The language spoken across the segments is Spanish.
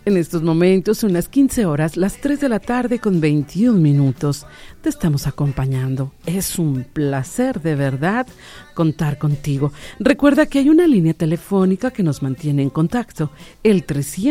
En estos momentos son las 15 horas, las 3 de la tarde con 21 minutos. Te estamos acompañando. Es un placer de verdad contar contigo. Recuerda que hay una línea telefónica que nos mantiene en contacto. El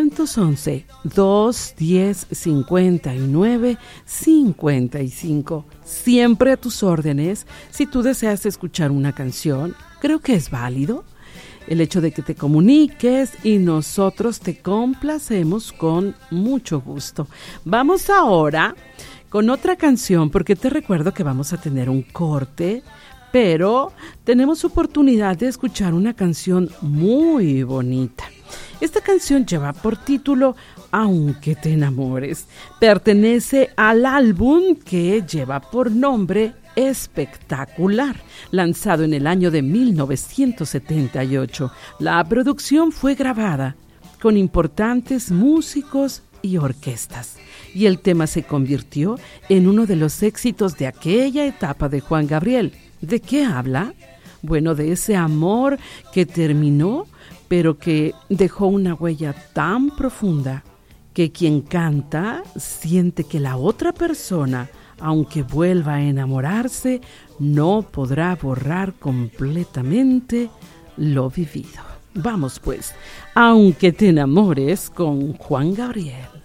311-210-5955. Siempre a tus órdenes. Si tú deseas escuchar una canción, creo que es válido el hecho de que te comuniques y nosotros te complacemos con mucho gusto. Vamos ahora con otra canción porque te recuerdo que vamos a tener un corte, pero tenemos oportunidad de escuchar una canción muy bonita. Esta canción lleva por título Aunque te enamores. Pertenece al álbum que lleva por nombre Espectacular, lanzado en el año de 1978. La producción fue grabada con importantes músicos y orquestas, y el tema se convirtió en uno de los éxitos de aquella etapa de Juan Gabriel. ¿De qué habla? Bueno, de ese amor que terminó, pero que dejó una huella tan profunda que quien canta siente que la otra persona, aunque vuelva a enamorarse, no podrá borrar completamente lo vivido. Vamos pues, Aunque te enamores con Juan Gabriel.